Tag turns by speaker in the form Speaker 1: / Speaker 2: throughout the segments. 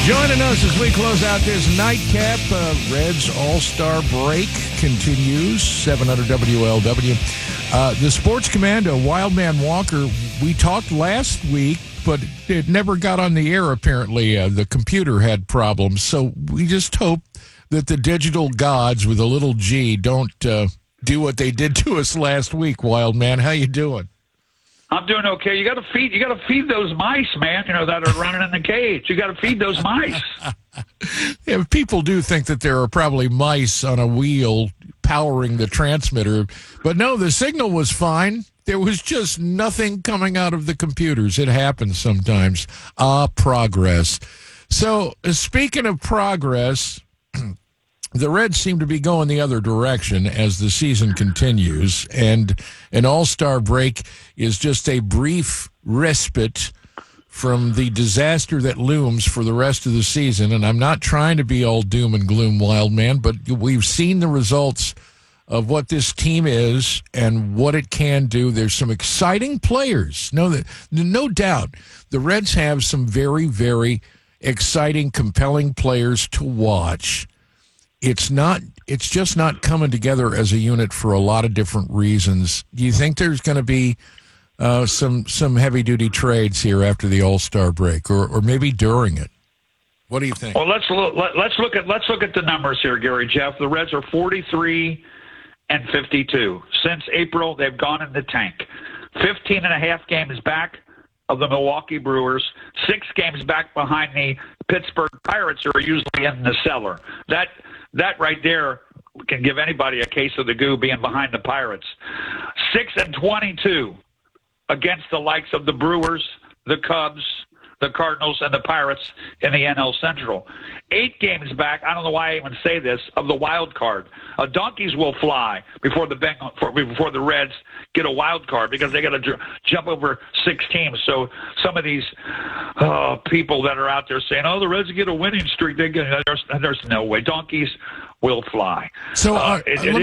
Speaker 1: Joining us as we close out this nightcap, Reds All-Star break continues, 700 WLW. The Sports Commando, Wildman Walker, we talked last week, but it never got on the air, apparently. The computer had problems, so we just hope that the digital gods with a little G don't do what they did to us last week, Wildman. How you doing?
Speaker 2: I'm doing okay. You got to feed those mice, man. You know that are running in the cage. You got to feed those mice.
Speaker 1: Yeah, people do think that there are probably mice on a wheel powering the transmitter, but no, the signal was fine. There was just nothing coming out of the computers. It happens sometimes. Progress. So, speaking of progress, the Reds seem to be going the other direction as the season continues, and an all-star break is just a brief respite from the disaster that looms for the rest of the season. And I'm not trying to be all doom and gloom, Wildman, but we've seen the results of what this team is and what it can do. There's some exciting players. No doubt the Reds have some very, very exciting, compelling players to watch. It's just not coming together as a unit for a lot of different reasons. Do you think there's going to be some heavy duty trades here after the All-Star break, or maybe during it? What do you think?
Speaker 2: Well, let's look at the numbers here, Gary Jeff. The Reds are 43 and 52 since April. They've gone in the tank. 15 and a half games back of the Milwaukee Brewers, 6 games back behind the Pittsburgh Pirates, who are usually in the cellar. That right there can give anybody a case of the goo, being behind the Pirates. 6 and 22 against the likes of the Brewers, the Cubs, the Cardinals, and the Pirates in the NL Central. 8 games back, I don't know why I even say this, of the wild card. Donkeys will fly before the Reds get a wild card, because they got to jump over 6 teams. So some of these people that are out there saying, "Oh, the Reds get a winning streak," there's no way. Donkeys will fly.
Speaker 1: So let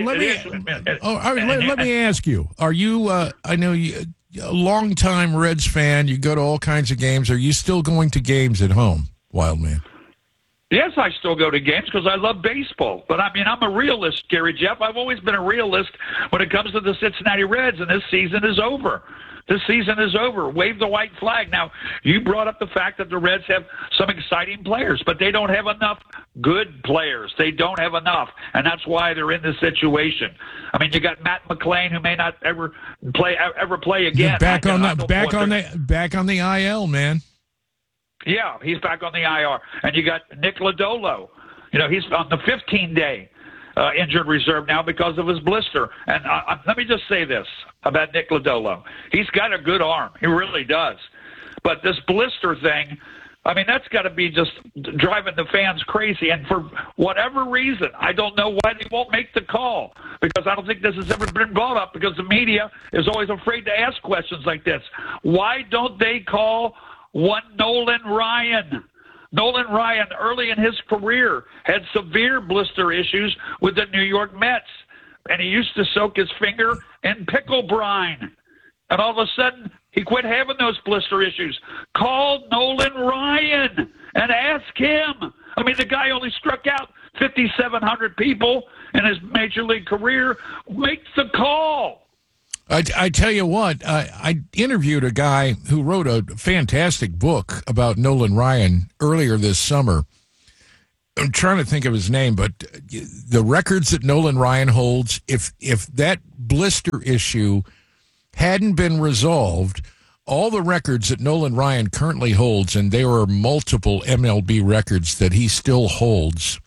Speaker 1: me ask you: Are you? I know you. A long-time Reds fan, you go to all kinds of games. Are you still going to games at home, Wildman?
Speaker 2: Yes, I still go to games because I love baseball. But, I mean, I'm a realist, Gary Jeff. I've always been a realist when it comes to the Cincinnati Reds, and this season is over. This season is over. Wave the white flag. Now, you brought up the fact that the Reds have some exciting players, but they don't have enough good players. They don't have enough, and that's why they're in this situation. I mean, you got Matt McLain, who may not ever play again.
Speaker 1: Back on the IL, man.
Speaker 2: Yeah, he's back on the IR. And you got Nick Lodolo. You know, he's on the 15-day injured reserve now because of his blister. And let me just say this about Nick Lodolo. He's got a good arm. He really does. But this blister thing, I mean, that's got to be just driving the fans crazy. And for whatever reason, I don't know why they won't make the call, because I don't think this has ever been brought up, because the media is always afraid to ask questions like this. Why don't they call one Nolan Ryan? Nolan Ryan, early in his career, had severe blister issues with the New York Mets, and he used to soak his finger in pickle brine. And all of a sudden, he quit having those blister issues. Call Nolan Ryan and ask him. I mean, the guy only struck out 5,700 people in his major league career. Make the call.
Speaker 1: I tell you what, I interviewed a guy who wrote a fantastic book about Nolan Ryan earlier this summer. I'm trying to think of his name, but the records that Nolan Ryan holds, if that blister issue hadn't been resolved, all the records that Nolan Ryan currently holds, and there are multiple MLB records that he still holds,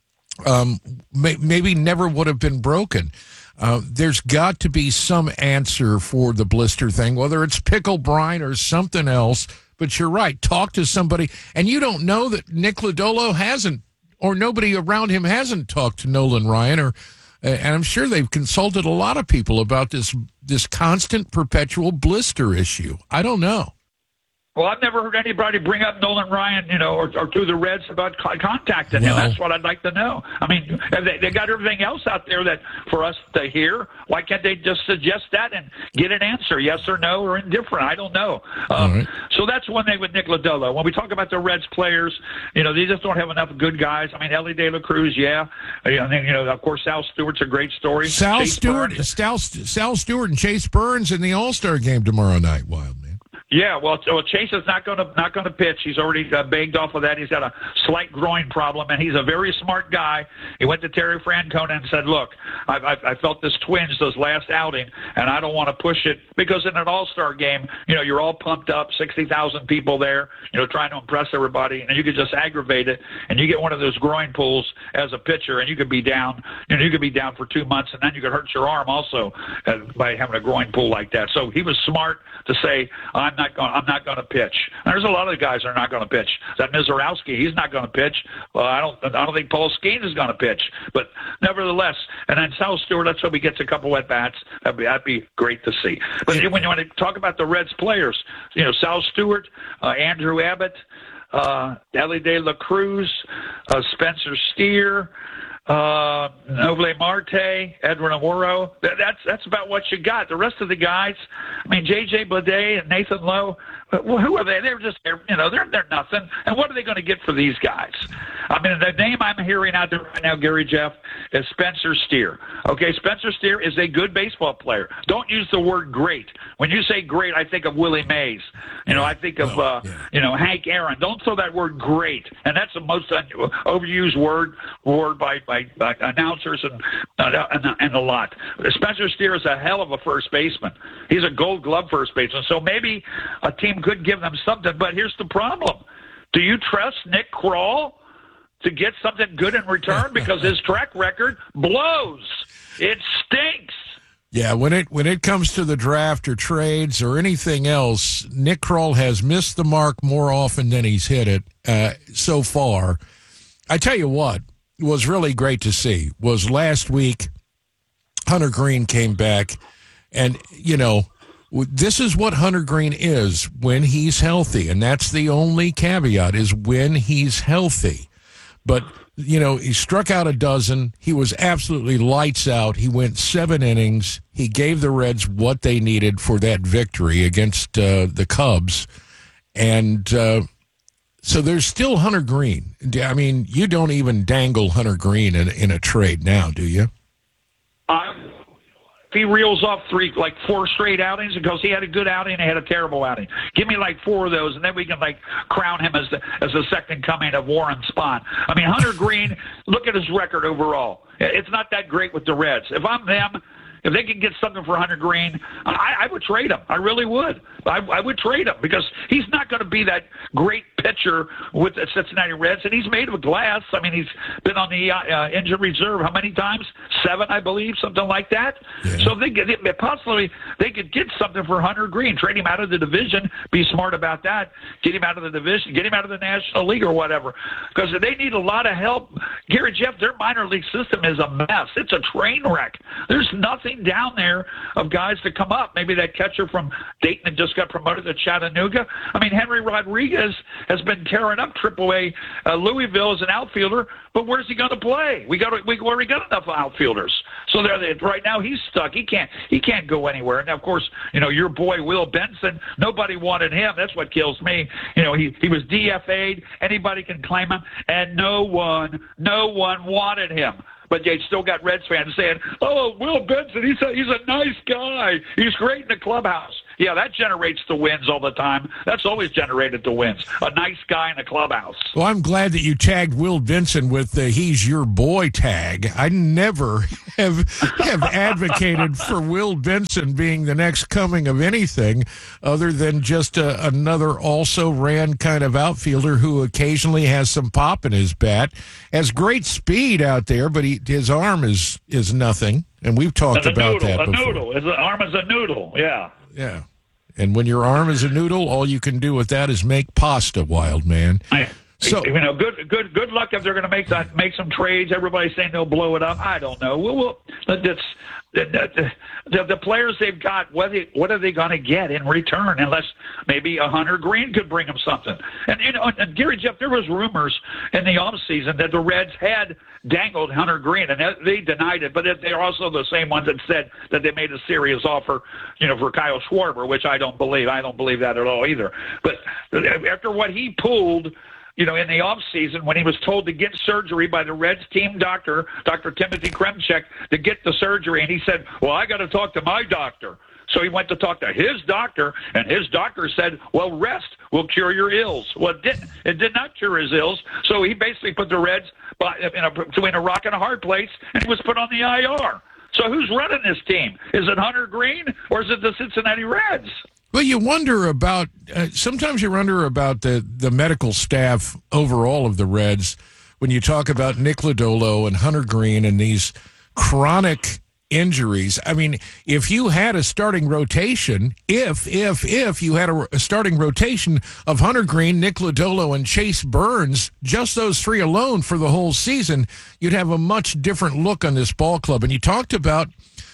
Speaker 1: maybe never would have been broken. There's got to be some answer for the blister thing, whether it's pickle brine or something else. But you're right. Talk to somebody. And you don't know that Nick Lodolo hasn't, or nobody around him hasn't talked to Nolan Ryan. And I'm sure they've consulted a lot of people about this constant, perpetual blister issue. I don't know.
Speaker 2: Well, I've never heard anybody bring up Nolan Ryan, or to the Reds about contacting him. That's what I'd like to know. I mean, they got everything else out there that for us to hear. Why can't they just suggest that and get an answer, yes or no, or indifferent? I don't know.
Speaker 1: Right.
Speaker 2: So that's one thing with Nick Lodolo. When we talk about the Reds players, they just don't have enough good guys. I mean, Ellie De La Cruz, yeah. And then, of course, Sal Stewart's a great story.
Speaker 1: Sal Stewart and Chase Burns in the All-Star game tomorrow night, Wild man.
Speaker 2: Yeah, well, Chase is not going to pitch. He's already begged off of that. He's got a slight groin problem, and he's a very smart guy. He went to Terry Francona and said, "Look, I felt this twinge this last outing, and I don't want to push it because in an All-Star game, you're all pumped up, 60,000 people there, trying to impress everybody, and you could just aggravate it, and you get one of those groin pulls as a pitcher, and you could be down. You could be down for 2 months, and then you could hurt your arm also by having a groin pull like that. So he was smart to say, I'm not going to pitch. There's a lot of guys that are not going to pitch. That Mizorowski, he's not going to pitch. Well, I don't think Paul Skeens is going to pitch. But nevertheless, and then Sal Stewart, let's hope he gets a couple at bats. That'd be great to see. But when you want to talk about the Reds players, Sal Stewart, Andrew Abbott, Ellie De La Cruz, Spencer Steer, Noble Marte, Edwin Amuro. That's about what you got. The rest of the guys, I mean, J.J. Bleday and Nathan Lowe, well, who are they? They're just, they're nothing. And what are they going to get for these guys? I mean, the name I'm hearing out there right now, Gary Jeff, is Spencer Steer. Okay, Spencer Steer is a good baseball player. Don't use the word great. When you say great, I think of Willie Mays. I think of, Hank Aaron. Don't throw that word great. And that's the most overused word by announcers and a lot. Spencer Steer is a hell of a first baseman. He's a Gold Glove first baseman. So maybe a team could give them something. But here's the problem. Do you trust Nick Krall to get something good in return? Because his track record blows. It stinks.
Speaker 1: Yeah, when it comes to the draft or trades or anything else, Nick Krall has missed the mark more often than he's hit it so far. I tell you what was really great to see was last week Hunter Green came back, and, this is what Hunter Green is when he's healthy, and that's the only caveat is when he's healthy. But, he struck out a dozen. He was absolutely lights out. He went 7 innings. He gave the Reds what they needed for that victory against the Cubs. And so there's still Hunter Green. I mean, you don't even dangle Hunter Green in a trade now, do you?
Speaker 2: If he reels off 4 straight outings because he had a good outing and had a terrible outing, give me 4 of those, and then we can crown him as the second coming of Warren Spahn. I mean, Hunter Green, look at his record overall. It's not that great with the Reds. If I'm them, if they can get something for Hunter Green, I would trade him. I really would. I would trade him because he's not going to be that great pitcher with the Cincinnati Reds, and he's made of glass. I mean, he's been on the injured reserve how many times? 7, I believe, something like that. Yeah. So if they could get something for Hunter Green, trade him out of the division, be smart about that, get him out of the division, get him out of the National League or whatever, because they need a lot of help. Gary Jeff, their minor league system is a mess. It's a train wreck. There's nothing down there of guys to come up. Maybe that catcher from Dayton that just got promoted to Chattanooga. I mean, Henry Rodriguez has been tearing up AAA Louisville as an outfielder, but where's he going to play? We already got enough outfielders. So right now he's stuck. He can't go anywhere. And of course, your boy Will Benson, nobody wanted him. That's what kills me. He was DFA'd. Anybody can claim him, and no one wanted him. But you still got Reds fans saying, "Oh, Will Benson, he's a nice guy. He's great in the clubhouse." Yeah, that generates the wins all the time. That's always generated the wins. A nice guy in the clubhouse.
Speaker 1: Well, I'm glad that you tagged Will Benson with the "he's your boy" tag. I never have advocated for Will Benson being the next coming of anything other than just another also-ran kind of outfielder who occasionally has some pop in his bat. Has great speed out there, but his arm is nothing. And we've talked about that before.
Speaker 2: A noodle. His arm is a noodle, yeah.
Speaker 1: Yeah. And when your arm is a noodle, all you can do with that is make pasta, wild man. So,
Speaker 2: good luck if they're going to make some trades. Everybody's saying they'll blow it up. I don't know. The players they've got, what are they going to get in return? Unless maybe a Hunter Green could bring them something. And Gary, Jeff, there was rumors in the offseason that the Reds had dangled Hunter Green, and they denied it. But they're also the same ones that said that they made a serious offer, for Kyle Schwarber, which I don't believe. I don't believe that at all either. But after what he pulled, in the offseason, when he was told to get surgery by the Reds team doctor, Dr. Timothy Kremchek, to get the surgery, and he said, well, I got to talk to my doctor. So he went to talk to his doctor, and his doctor said, well, rest will cure your ills. Well, it did not cure his ills, so he basically put the Reds between a rock and a hard place, and he was put on the IR. So who's running this team? Is it Hunter Green, or is it the Cincinnati Reds?
Speaker 1: Well, you wonder about sometimes you wonder about the medical staff overall of the Reds when you talk about Nick Lodolo and Hunter Green and these chronic injuries. I mean, if you had a starting rotation, if you had a starting rotation of Hunter Green, Nick Lodolo, and Chase Burns, just those three alone for the whole season, you'd have a much different look on this ball club. And you talked about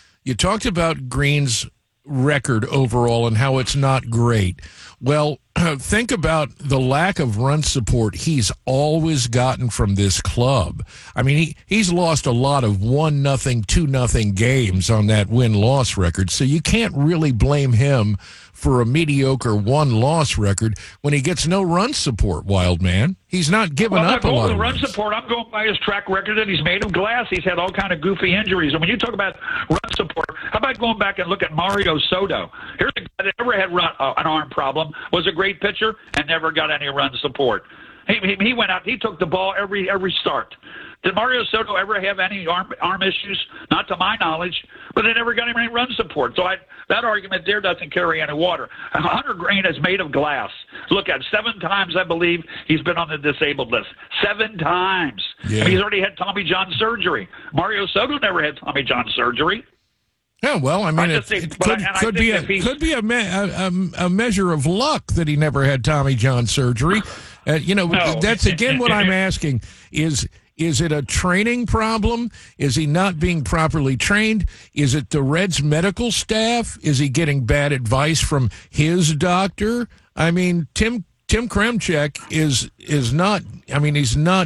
Speaker 1: Green's record overall and how it's not great. Well, think about the lack of run support he's always gotten from this club. I mean, he's lost a lot of 1-0, 2-0 games on that win-loss record, so you can't really blame him for a mediocre one-loss record when he gets no run support, Wild Man. He's not giving up a lot of
Speaker 2: run support. I'm going by his track record that he's made of glass. He's had all kind of goofy injuries. And when you talk about run support, how about going back and look at Mario Soto? Here's a guy that never had an arm problem, was a great pitcher, and never got any run support. He went out. He took the ball every start. Did Mario Soto ever have any arm issues? Not to my knowledge, but they never got him any run support. So that argument there doesn't carry any water. Hunter Green is made of glass. Look at 7 times, I believe, he's been on the disabled list. 7 times. Yeah. He's already had Tommy John surgery. Mario Soto never had Tommy John surgery.
Speaker 1: Yeah, well, I mean, it could be a measure of luck that he never had Tommy John surgery. That's again what I'm asking is it a training problem? Is he not being properly trained? Is it the Reds medical staff? Is he getting bad advice from his doctor? I mean, Tim Kremchek is not. I mean, he's not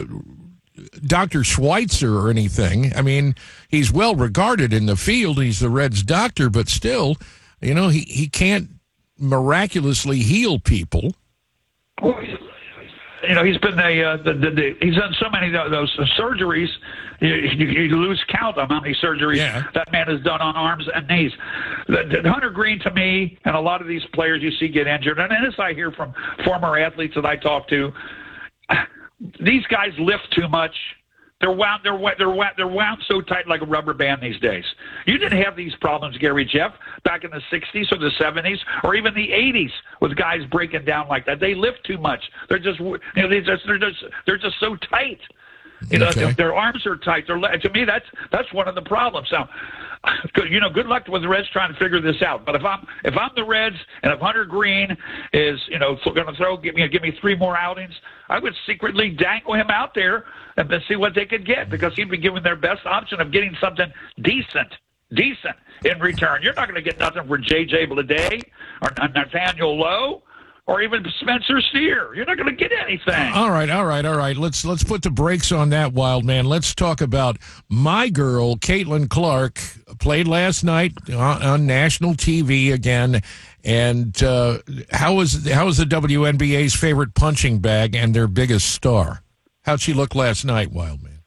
Speaker 1: Dr. Schweitzer or anything. I mean, he's well regarded in the field. He's the Reds doctor, but still, he can't miraculously heal people.
Speaker 2: He's been he's done so many of those surgeries. You lose count on how many surgeries that man has done on arms and knees. Hunter Green, to me, and a lot of these players you see get injured, and as I hear from former athletes that I talk to, these guys lift too much. They're wound so tight like a rubber band these days. You didn't have these problems, Gary Jeff, back in the 60s or the 70s or even the 80s with guys breaking down like that. They lift too much. They're just they're just so tight. Their arms are tight. To me, that's one of the problems. Now, good luck with the Reds trying to figure this out. But if I'm the Reds and if Hunter Green is going to give me 3 more outings, I would secretly dangle him out there and then see what they could get, because he'd be given their best option of getting something decent in return. You're not going to get nothing for J.J. Bleday or Nathaniel Lowe or even Spencer Steer. You're not going to get anything.
Speaker 1: All right. Let's put the brakes on that, Wild Man. Let's talk about my girl, Caitlin Clark, played last night on national TV again. And how was the WNBA's favorite punching bag and their biggest star? How'd she look last night, Wild Man?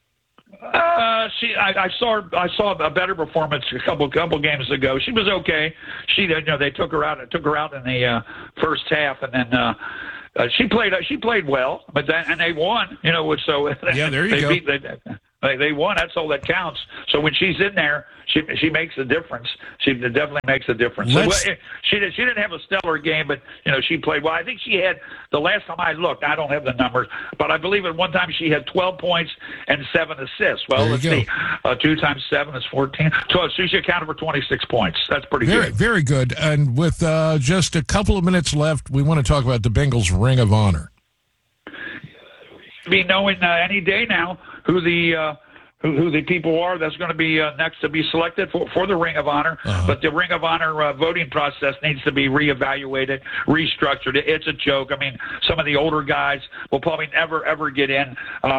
Speaker 2: I saw a better performance a couple games ago. She was okay. They took her out in the first half, and then she played well. But then they won. So
Speaker 1: yeah, there you go.
Speaker 2: They won. That's all that counts. So when she's in there, she makes a difference. She definitely makes a difference. She didn't have a stellar game, but she played well. I think she had, the last time I looked, I don't have the numbers, but I believe at one time she had 12 points and 7 assists. Well, let's see. 2 times 7 is 14. So she accounted for 26 points. That's pretty good.
Speaker 1: Very good. And with just a couple of minutes left, we want to talk about the Bengals Ring of Honor.
Speaker 2: be knowing any day now who the people are that's going to be next to be selected for the Ring of Honor. But the Ring of Honor voting process needs to be reevaluated, restructured. It's a joke. I mean, some of the older guys will probably never ever get in.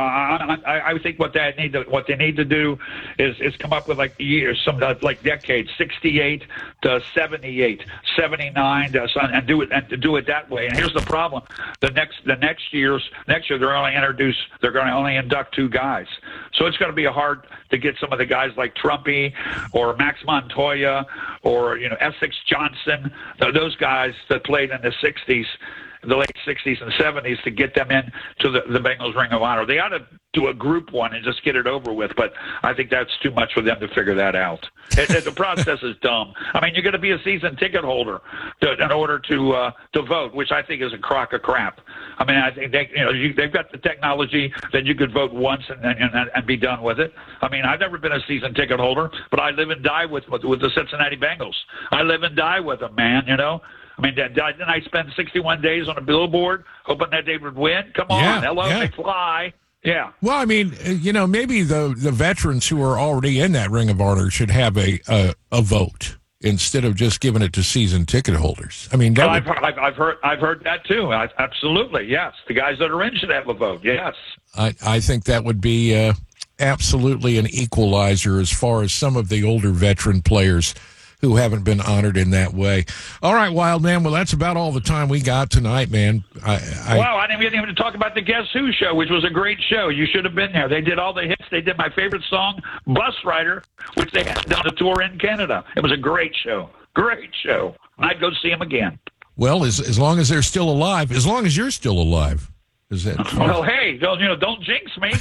Speaker 2: I think what they need to do is come up with like years, some like decades, 68 to 78, 79, and do it that way. And here's the problem: the next year they're going to only induct 2 guys. So it's going to be hard to get some of the guys like Trumpy or Max Montoya or Essex Johnson, those guys that played in the 60s, the late 60s and 70s, to get them in to the Bengals Ring of Honor. They ought to do a group one and just get it over with, but I think that's too much for them to figure that out. The process is dumb. I mean, you're going to be a season ticket holder in order to vote, which I think is a crock of crap. I mean, I think they've got the technology that you could vote once and be done with it. I mean, I've never been a season ticket holder, but I live and die with the Cincinnati Bengals. I live and die with them, man. I mean, didn't I spend 61 days on a billboard hoping that they would win? Come on, hello, McFly. Yeah.
Speaker 1: Well, I mean, maybe the veterans who are already in that Ring of Honor should have a vote instead of just giving it to season ticket holders. I mean,
Speaker 2: I've heard that too. Absolutely, yes. The guys that are in should have a vote. Yes.
Speaker 1: I think that would be absolutely an equalizer as far as some of the older veteran players who haven't been honored in that way. All right, Wild Man. Well, that's about all the time we got tonight, man.
Speaker 2: Wow, I didn't even talk about the Guess Who show, which was a great show. You should have been there. They did all the hits. They did my favorite song, Bus Rider, which they had done a tour in Canada. It was a great show. Great show. I'd go see them again.
Speaker 1: Well, as long as they're still alive, as long as you're still alive. Is that
Speaker 2: well, hey, don't jinx me.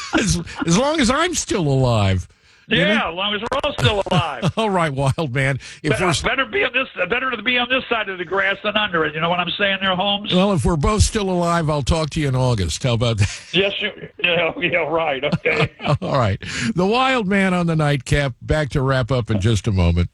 Speaker 1: as long as I'm still alive.
Speaker 2: Yeah, as long as we're all still alive.
Speaker 1: All right, Wild Man.
Speaker 2: Better to be on this side of the grass than under it. You know what I'm saying there, Holmes?
Speaker 1: Well, if we're both still alive, I'll talk to you in August. How about that?
Speaker 2: Yes, yeah, right. Okay.
Speaker 1: All right. The Wild Man on the Nightcap. Back to wrap up in just a moment.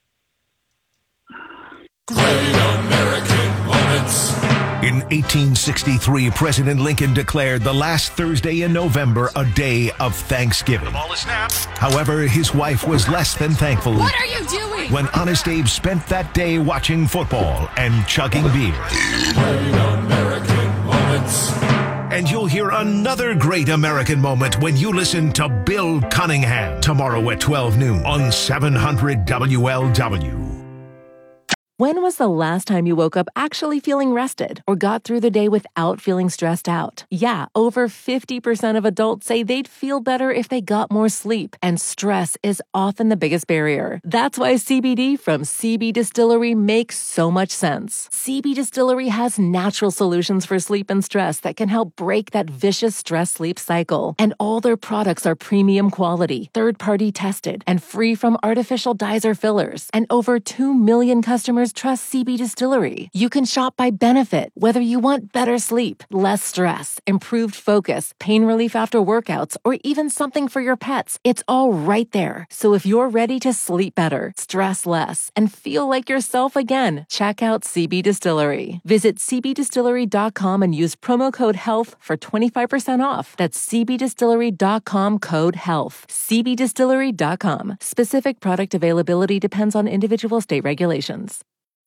Speaker 3: Great American Moments.
Speaker 4: In 1863, President Lincoln declared the last Thursday in November a day of Thanksgiving. However, his wife was less than thankful.
Speaker 3: What are you doing?
Speaker 4: When Honest Abe spent that day watching football and chugging beer.
Speaker 3: Great American Moments.
Speaker 4: And you'll hear another great American moment when you listen to Bill Cunningham tomorrow at 12 noon on 700 WLW.
Speaker 5: When was the last time you woke up actually feeling rested or got through the day without feeling stressed out? Yeah, over 50% of adults say they'd feel better if they got more sleep, and stress is often the biggest barrier. That's why CBD from CB Distillery makes so much sense. CB Distillery has natural solutions for sleep and stress that can help break that vicious stress-sleep cycle. And all their products are premium quality, third-party tested, and free from artificial dyes or fillers. And over 2 million customers trust CB Distillery. You can shop by benefit, whether you want better sleep, less stress, improved focus, pain relief after workouts, or even something for your pets. It's all right there. So if you're ready to sleep better, stress less, and feel like yourself again, check out CB Distillery. Visit cbdistillery.com and use promo code HEALTH for 25% off. That's cbdistillery.com, code HEALTH. cbdistillery.com. Specific product availability depends on individual state regulations.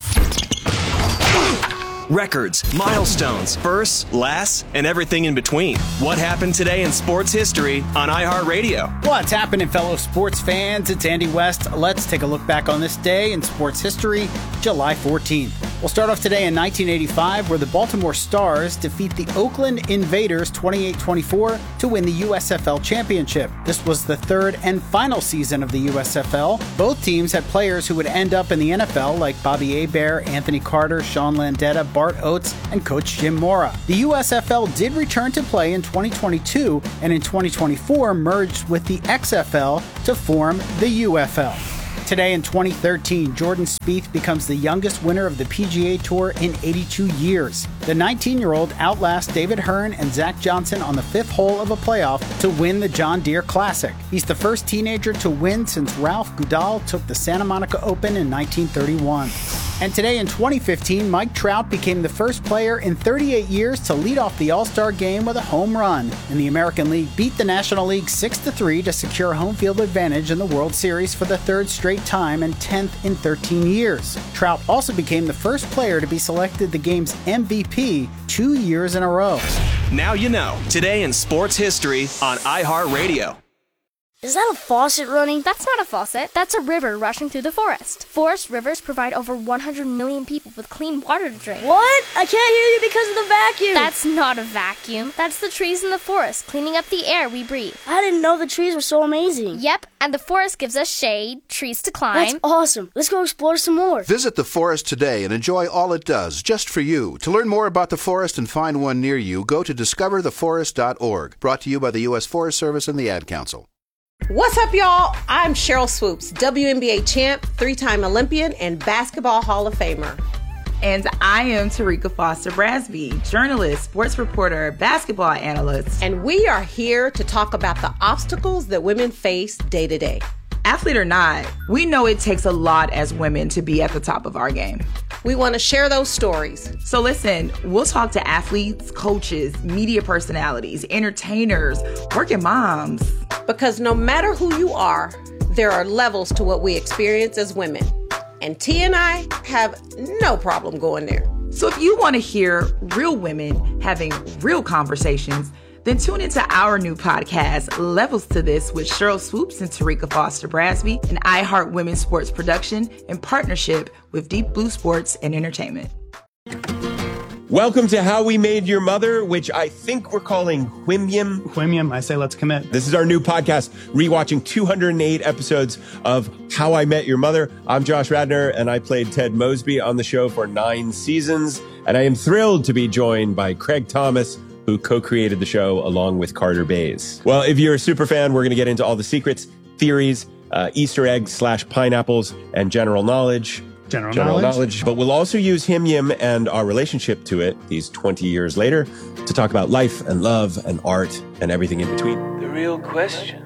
Speaker 6: Records, milestones, firsts, lasts, and everything in between. What happened today in sports history on iHeartRadio?
Speaker 7: What's happening, fellow sports fans? It's Andy West. Let's take a look back on this day in sports history, July 14th. We'll start off today in 1985, where the Baltimore Stars defeat the Oakland Invaders 28-24 to win the USFL championship. This was the third and final season of the USFL. Both teams had players who would end up in the NFL, like Bobby Hebert, Anthony Carter, Sean Landeta, Bart Oates, and coach Jim Mora. The USFL did return to play in 2022, and in 2024 merged with the XFL to form the UFL. Today in 2013, Jordan Spieth becomes the youngest winner of the PGA Tour in 82 years. The 19-year-old outlasts David Hearn and Zach Johnson on the fifth hole of a playoff to win the John Deere Classic. He's the first teenager to win since Ralph Goodall took the Santa Monica Open in 1931. And today in 2015, Mike Trout became the first player in 38 years to lead off the All-Star game with a home run. And the American League beat the National League 6-3 to secure home field advantage in the World Series for the third straight time and 10th in 13 years. Trout also became the first player to be selected the game's MVP 2 years in a row.
Speaker 6: Now you know. Today in sports history on iHeartRadio.
Speaker 8: Is that a faucet running? That's not a faucet. That's a river rushing through the forest. Forest rivers provide over 100 million people with clean water to drink.
Speaker 9: What? I can't hear you because of the vacuum.
Speaker 8: That's not a vacuum. That's the trees in the forest cleaning up the air we breathe.
Speaker 9: I didn't know the trees were so amazing.
Speaker 8: Yep, and the forest gives us shade, trees to climb.
Speaker 9: That's awesome. Let's go explore some more.
Speaker 10: Visit the forest today and enjoy all it does, just for you. To learn more about the forest and find one near you, go to discovertheforest.org. Brought to you by the U.S. Forest Service and the Ad Council.
Speaker 11: What's up, y'all? I'm Cheryl Swoops, WNBA champ, 3-time Olympian, and Basketball Hall of Famer.
Speaker 12: And I am Tarika Foster Brasby, journalist, sports reporter, basketball analyst.
Speaker 11: And we are here to talk about the obstacles that women face day to day.
Speaker 12: Athlete or not, we know it takes a lot as women to be at the top of our game.
Speaker 11: We want to share those stories.
Speaker 12: So listen, we'll talk to athletes, coaches, media personalities, entertainers, working moms.
Speaker 11: Because no matter who you are, there are levels to what we experience as women. And T and I have no problem going there.
Speaker 12: So if you want to hear real women having real conversations, then tune into our new podcast, Levels to This, with Cheryl Swoops and Tarika Foster Brasby, an iHeart Women's Sports production in partnership with Deep Blue Sports and Entertainment.
Speaker 13: Welcome to How We Made Your Mother, which I think we're calling Whimyum.
Speaker 14: Whimyum, I say let's commit.
Speaker 13: This is our new podcast, rewatching 208 episodes of How I Met Your Mother. I'm Josh Radnor, and I played Ted Mosby on the show for 9 seasons. And I am thrilled to be joined by Craig Thomas, who co-created the show along with Carter Bays. Well, if you're a super fan, we're going to get into all the secrets, theories, Easter eggs / pineapples, and general knowledge.
Speaker 14: General knowledge.
Speaker 13: But we'll also use Hymn and our relationship to it these 20 years later to talk about life and love and art and everything in between.
Speaker 15: The real question,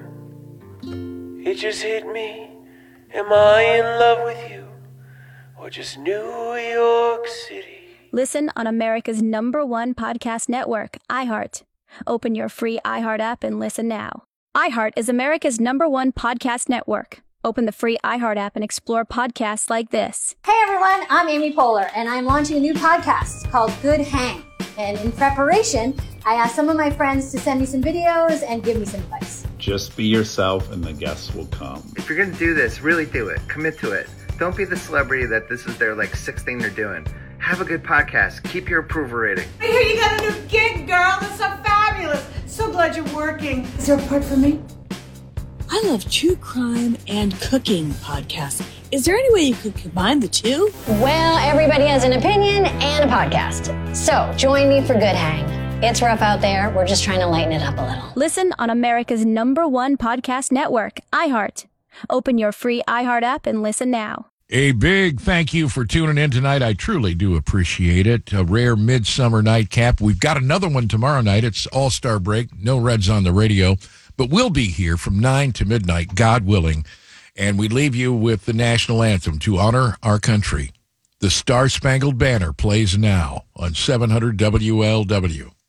Speaker 15: it just hit me. Am I in love with you or just New York City?
Speaker 16: Listen on America's #1 podcast network, iHeart. Open your free iHeart app and listen now. iHeart is America's #1 podcast network. Open the free iHeart app and explore podcasts like this.
Speaker 17: Hey everyone, I'm Amy Poehler, and I'm launching a new podcast called Good Hang. And in preparation, I asked some of my friends to send me some videos and give me some advice.
Speaker 18: Just be yourself and the guests will come.
Speaker 19: If you're going to do this, really do it. Commit to it. Don't be the celebrity that this is their sixth thing they're doing. Have a good podcast. Keep your approval rating.
Speaker 20: I hear you got a new gig, girl. That's so fabulous. So glad you're working. Is there a part for me?
Speaker 21: I love true crime and cooking podcasts. Is there any way you could combine the two?
Speaker 17: Well, everybody has an opinion and a podcast. So join me for Good Hang. It's rough out there. We're just trying to lighten it up a little.
Speaker 16: Listen on America's #1 podcast network, iHeart. Open your free iHeart app and listen now.
Speaker 1: A big thank you for tuning in tonight. I truly do appreciate it. A rare midsummer nightcap. We've got another one tomorrow night. It's All-Star break. No Reds on the radio. But we'll be here from 9 to midnight, God willing. And we leave you with the national anthem to honor our country. The Star-Spangled Banner plays now on 700 WLW.